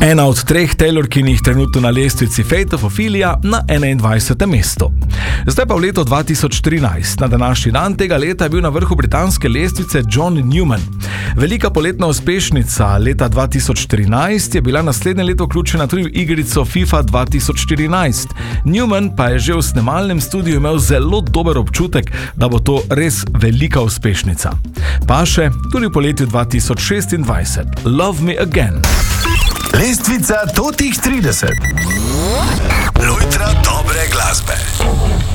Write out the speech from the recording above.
Ena od 3 Taylorkinih trenutno na lestvici Fate of Ophelia na 21. mestu. Zdaj pa v leto 2013. Na današnji dan tega leta je bil na vrhu britanske lestvice John Newman. Velika poletna uspešnica leta 2013 je bila naslednje leto vključena tudi v igrico FIFA 2014. Newman pa je že v snemalnem studiu imel zelo dober občutek, da bo to res velika uspešnica. Pa še tudi v poletju 2026. Love Me Again. Lestvica totih 30. Lojtra dobre glasbe.